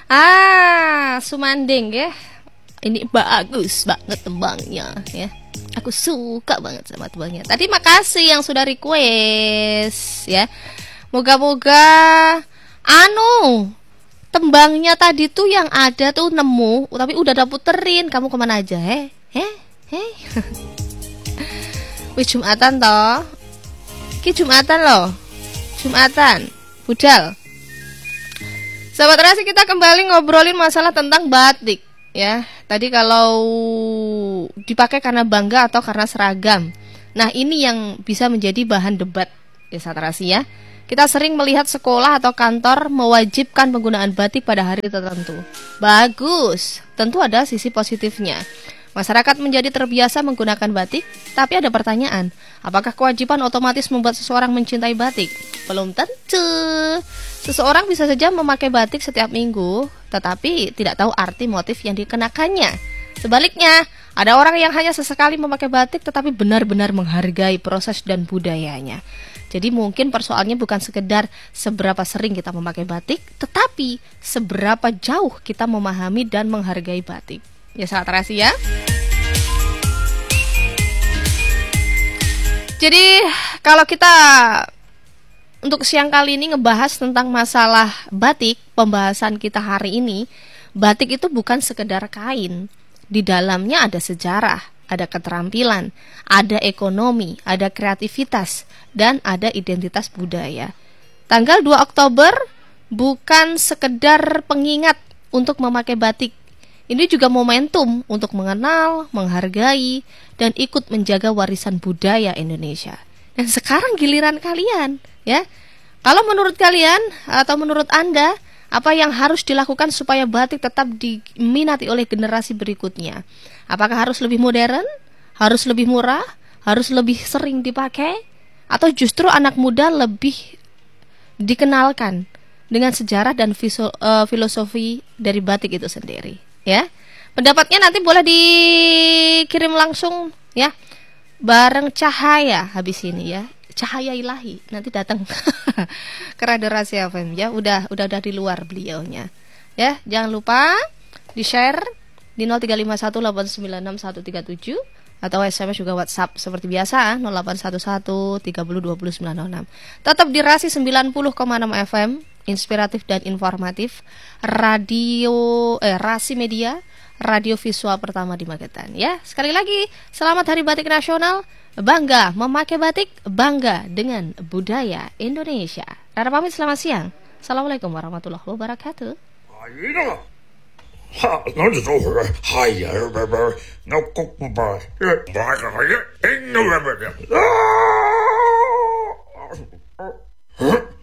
Sumanding ya. Ini bagus banget tembangnya ya. Aku suka banget sama tembangnya. Tadi makasih yang sudah request ya. Moga-moga tembangnya tadi tuh yang ada tuh nemu, tapi udah ada puterin. Kamu kemana aja? Wih, Jumatan toh. Ki Jumatan loh. Jumatan. Budal. Sahabat Rasi, kita kembali ngobrolin masalah tentang batik ya. Tadi kalau dipakai karena bangga atau karena seragam. Nah, ini yang bisa menjadi bahan debat ya sahabat Rasi ya. Kita sering melihat sekolah atau kantor mewajibkan penggunaan batik pada hari tertentu. Bagus, tentu ada sisi positifnya. Masyarakat menjadi terbiasa menggunakan batik, tapi ada pertanyaan, apakah kewajiban otomatis membuat seseorang mencintai batik? Belum tentu. Seseorang bisa saja memakai batik setiap minggu, tetapi tidak tahu arti motif yang dikenakannya. Sebaliknya, ada orang yang hanya sesekali memakai batik tetapi benar-benar menghargai proses dan budayanya. Jadi mungkin persoalannya bukan sekedar seberapa sering kita memakai batik, tetapi seberapa jauh kita memahami dan menghargai batik. Ya sangat terasi ya. Jadi kalau kita untuk siang kali ini ngebahas tentang masalah batik, pembahasan kita hari ini, batik itu bukan sekedar kain. Di dalamnya ada sejarah, ada keterampilan, ada ekonomi, ada kreativitas, dan ada identitas budaya. Tanggal 2 Oktober bukan sekedar pengingat untuk memakai batik. Ini juga momentum untuk mengenal, menghargai, dan ikut menjaga warisan budaya Indonesia. Dan sekarang giliran kalian, ya. Kalau menurut kalian atau menurut Anda, apa yang harus dilakukan supaya batik tetap diminati oleh generasi berikutnya? Apakah harus lebih modern? Harus lebih murah? Harus lebih sering dipakai? Atau justru anak muda lebih dikenalkan dengan sejarah dan filosofi dari batik itu sendiri? Ya, pendapatnya nanti boleh dikirim langsung ya, bareng Cahaya habis ini ya, Cahaya Ilahi nanti datang ke Radio Rasi FM ya, udah di luar beliaunya ya. Jangan lupa di share di 0351896137 atau SMS juga WhatsApp seperti biasa 081130202906. Tetap di Rasi 90,6 FM, inspiratif dan informatif, Rasi Media, radio visual pertama di Magetan ya. Sekali lagi, selamat Hari Batik Nasional. Bangga memakai batik, bangga dengan budaya Indonesia. Rara pamit, selamat siang. Assalamualaikum warahmatullahi wabarakatuh.